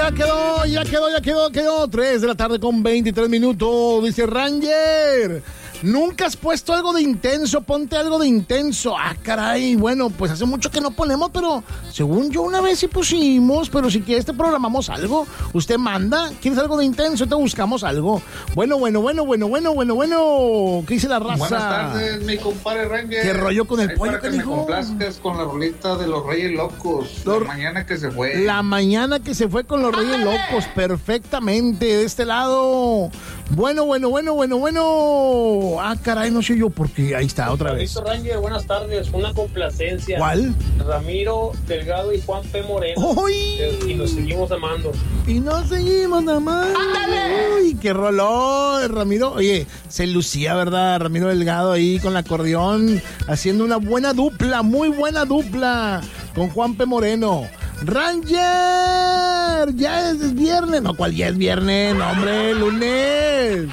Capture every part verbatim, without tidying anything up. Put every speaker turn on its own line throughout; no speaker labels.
ya quedó, ya quedó, ya quedó, quedó. tres de la tarde con veintitrés minutos. Dice Ranger, ¿nunca has puesto algo de intenso? Ponte algo de intenso. Ah, caray, bueno, pues hace mucho que no ponemos, pero según yo una vez sí pusimos, pero si quieres te programamos algo. Usted manda, ¿quieres algo de intenso? Te buscamos algo. Bueno, bueno, bueno, bueno, bueno, bueno, bueno. ¿Qué dice la raza?
Buenas tardes, mi compadre Ranger.
¿Qué rollo con el
Ahí
pollo
para que
que
me
dijo?
complazcas con la rolita de los Reyes Locos.
Los-
La mañana que se fue.
La mañana que se fue con los Reyes Locos, perfectamente, de este lado. Bueno, bueno, bueno, bueno, bueno. Ah, caray, no sé yo por qué. Ahí está, otra vez.
Víctor Ranger, buenas tardes. Una complacencia.
¿Cuál?
Ramiro Delgado y Juan P. Moreno.
¡Uy!
Eh, Y nos seguimos amando.
Y nos seguimos nada más. ¡Uy, qué rolón! Ramiro, oye, se lucía, ¿verdad? Ramiro Delgado ahí con el acordeón, haciendo una buena dupla, muy buena dupla, con Juan P. Moreno. Ranger, ya es viernes. No, ¿cuál ya es viernes? No, hombre, lunes.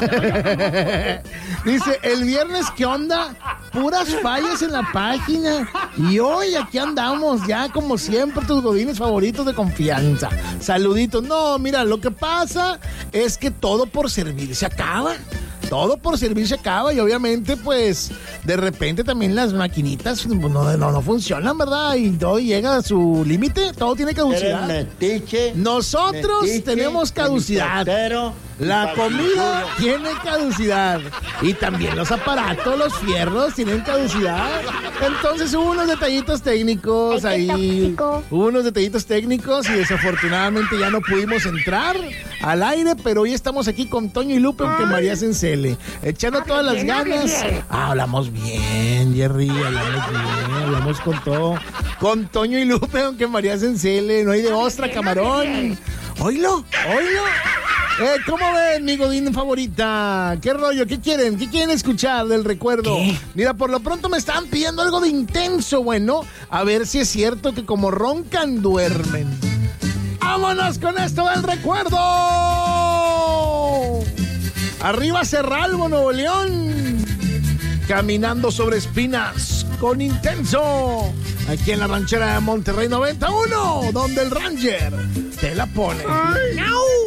Dice, el viernes, ¿qué onda? Puras fallas en la página. Y hoy aquí andamos, ya como siempre, tus godines favoritos de confianza. Saluditos. No, mira, lo que pasa es que todo por servir se acaba. Todo por servir se acaba y obviamente pues de repente también las maquinitas no, no, no funcionan, ¿verdad? Y todo llega a su límite, todo tiene caducidad.
Metiche,
Nosotros
metiche,
tenemos caducidad.
helicóptero,
La
y
comida
pasillo.
tiene caducidad. Y también los aparatos, los fierros tienen caducidad. Entonces hubo unos detallitos técnicos
Ay, qué
ahí.
tóxico.
Hubo unos detallitos técnicos y desafortunadamente ya no pudimos entrar al aire, pero hoy estamos aquí con Toño y Lupe, aunque María se encele. Echando todas las ganas. Ah, hablamos bien, Jerry, hablamos bien, hablamos con todo. Con Toño y Lupe, aunque María se encele. No hay de ostra, camarón. Oílo, oílo. Eh, ¿Cómo ven, mi godín favorita? ¿Qué rollo? ¿Qué quieren? ¿Qué quieren escuchar del recuerdo?
¿Qué?
Mira, por lo pronto me están pidiendo algo de intenso, bueno. A ver si es cierto que como roncan, duermen. ¡Vámonos con esto del recuerdo! Arriba Cerralbo, Nuevo León. Caminando sobre espinas con intenso. Aquí en la ranchera de Monterrey noventa y uno, donde el Ranger te la pone. ¡Au!